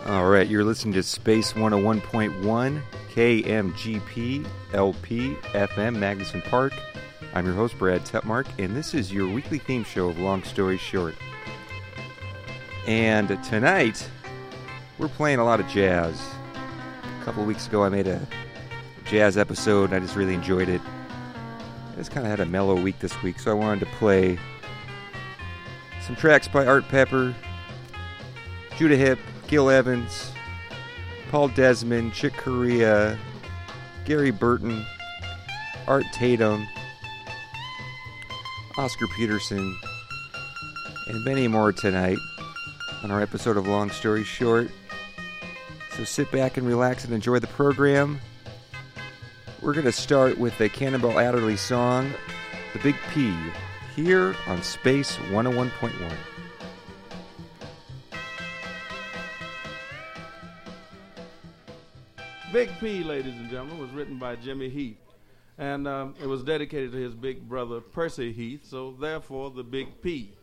All right, you're listening to Space 101.1 KMGP LP FM Magnuson Park. I'm your host, Brad Tepmark, and this is your weekly theme show of Long Story Short. And tonight, we're playing a lot of jazz. A couple of weeks ago, I made a jazz episode, and I just really enjoyed it. I just kind of had a mellow week this week, so I wanted to play some tracks by Art Pepper, Judah Hip, Gil Evans, Paul Desmond, Chick Corea, Gary Burton, Art Tatum, Oscar Peterson, and many more tonight on our episode of Long Story Short. So sit back and relax and enjoy the program. We're going to start with a Cannonball Adderley song, The Big P, here on Space 101.1. Big P, ladies and gentlemen, was written by Jimmy Heath, and it was dedicated to his big brother Percy Heath, so therefore the Big P.